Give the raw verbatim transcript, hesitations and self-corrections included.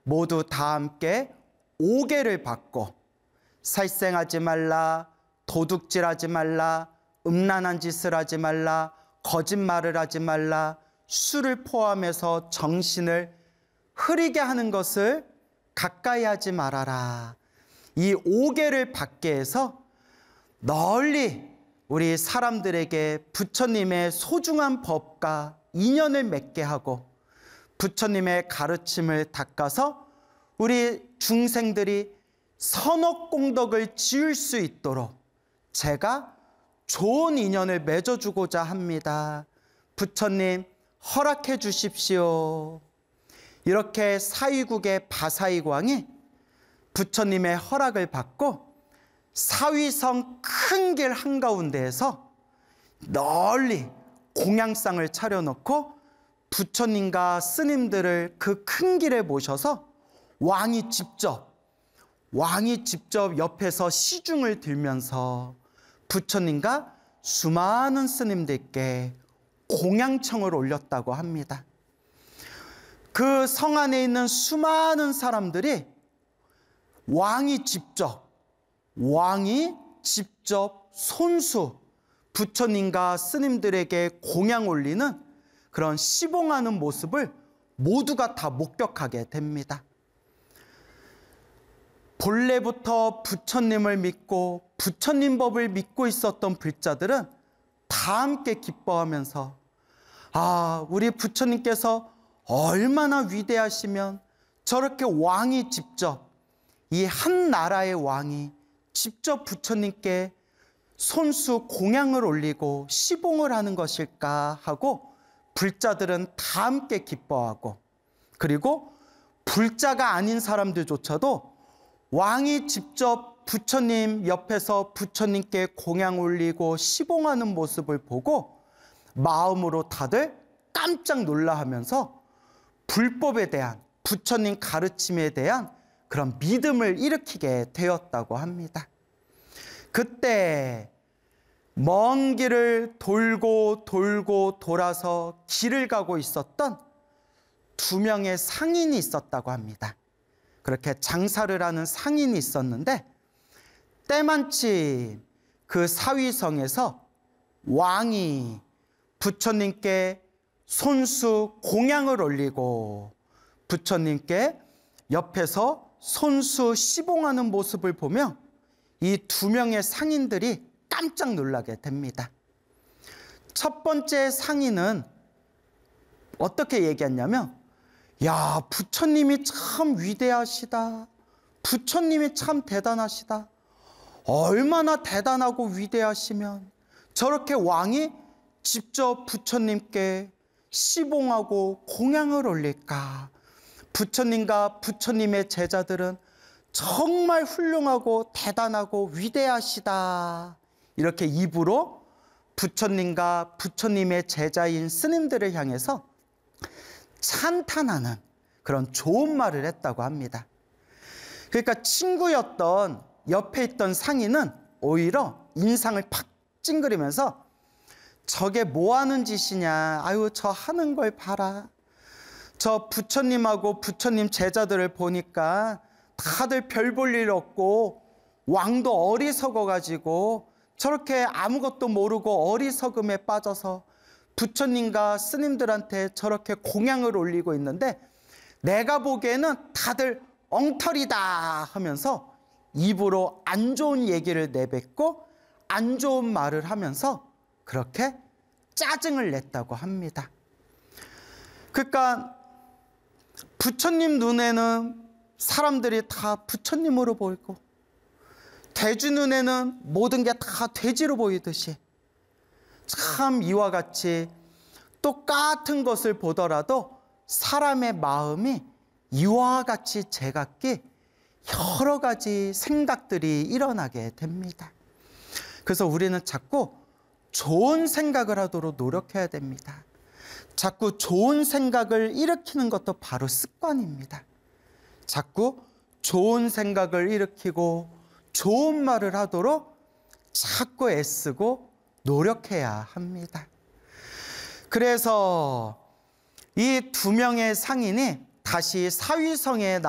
모두 다 함께 오계를 받고 살생하지 말라, 도둑질하지 말라, 음란한 짓을 하지 말라, 거짓말을 하지 말라, 술을 포함해서 정신을 흐리게 하는 것을 가까이 하지 말아라. 이 오계를 받게 해서 널리 우리 사람들에게 부처님의 소중한 법과 인연을 맺게 하고 부처님의 가르침을 닦아서 우리 중생들이 선업공덕을 지을 수 있도록 제가 좋은 인연을 맺어주고자 합니다. 부처님 허락해 주십시오. 이렇게 사위국의 바사이광이 부처님의 허락을 받고 사위성 큰 길 한가운데에서 널리 공양상을 차려놓고 부처님과 스님들을 그 큰 길에 모셔서 왕이 직접 왕이 직접 옆에서 시중을 들면서 부처님과 수많은 스님들께 공양청을 올렸다고 합니다. 그 성 안에 있는 수많은 사람들이 왕이 직접 왕이 직접 손수 부처님과 스님들에게 공양 올리는 그런 시봉하는 모습을 모두가 다 목격하게 됩니다. 본래부터 부처님을 믿고 부처님 법을 믿고 있었던 불자들은 다 함께 기뻐하면서 아, 우리 부처님께서 얼마나 위대하시면 저렇게 왕이 직접 이 한 나라의 왕이 직접 부처님께 손수 공양을 올리고 시봉을 하는 것일까 하고 불자들은 다 함께 기뻐하고 그리고 불자가 아닌 사람들조차도 왕이 직접 부처님 옆에서 부처님께 공양 올리고 시봉하는 모습을 보고 마음으로 다들 깜짝 놀라하면서 불법에 대한 부처님 가르침에 대한 그런 믿음을 일으키게 되었다고 합니다. 그때 먼 길을 돌고 돌고 돌아서 길을 가고 있었던 두 명의 상인이 있었다고 합니다. 그렇게 장사를 하는 상인이 있었는데 때마침 그 사위성에서 왕이 부처님께 손수 공양을 올리고 부처님께 옆에서 손수 시봉하는 모습을 보며 이 두 명의 상인들이 깜짝 놀라게 됩니다. 첫 번째 상인은 어떻게 얘기했냐면 야, 부처님이 참 위대하시다. 부처님이 참 대단하시다. 얼마나 대단하고 위대하시면 저렇게 왕이 직접 부처님께 시봉하고 공양을 올릴까. 부처님과 부처님의 제자들은 정말 훌륭하고 대단하고 위대하시다. 이렇게 입으로 부처님과 부처님의 제자인 스님들을 향해서 찬탄하는 그런 좋은 말을 했다고 합니다. 그러니까 친구였던 옆에 있던 상인은 오히려 인상을 팍 찡그리면서 저게 뭐 하는 짓이냐. 아유, 저 하는 걸 봐라. 저 부처님하고 부처님 제자들을 보니까 다들 별 볼 일 없고 왕도 어리석어가지고 저렇게 아무것도 모르고 어리석음에 빠져서 부처님과 스님들한테 저렇게 공양을 올리고 있는데 내가 보기에는 다들 엉터리다 하면서 입으로 안 좋은 얘기를 내뱉고 안 좋은 말을 하면서 그렇게 짜증을 냈다고 합니다. 그러니까 부처님 눈에는 사람들이 다 부처님으로 보이고 돼지 눈에는 모든 게 다 돼지로 보이듯이 참 이와 같이 똑같은 것을 보더라도 사람의 마음이 이와 같이 제각기 여러 가지 생각들이 일어나게 됩니다. 그래서 우리는 자꾸 좋은 생각을 하도록 노력해야 됩니다. 자꾸 좋은 생각을 일으키는 것도 바로 습관입니다. 자꾸 좋은 생각을 일으키고 좋은 말을 하도록 자꾸 애쓰고 노력해야 합니다. 그래서 이 두 명의 상인이 다시 사위성에